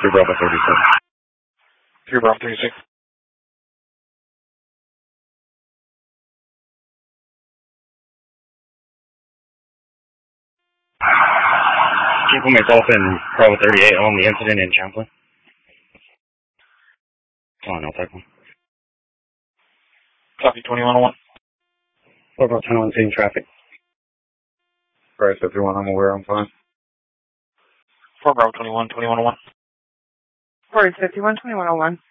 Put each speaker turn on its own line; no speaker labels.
3 Bravo 36.
3 Bravo 36.
Can you put myself in Bravo 38 on the incident in Champlain? Oh, no, take one.
Copy 2101.
What about 10-1 seeing traffic?
Price 51, I'm aware, I'm fine.
4 Bravo 21, 2101.
Price 51, 2101.